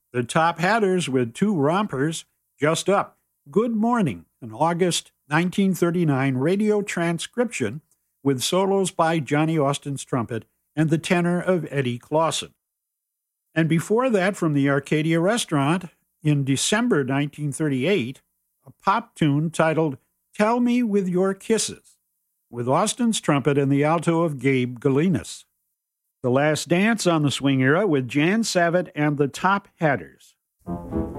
The Top Hatters with Two Rompers, Just Up, Good Morning, an August 1939 radio transcription with solos by Johnny Austin's trumpet and the tenor of Eddie Clausen. And before that, from the Arcadia Restaurant, in December 1938, a pop tune titled Tell Me With Your Kisses, with Austin's trumpet and the alto of Gabe Galinas. The Last Dance on the Swing Era with Jan Savitt and the Top Hatters.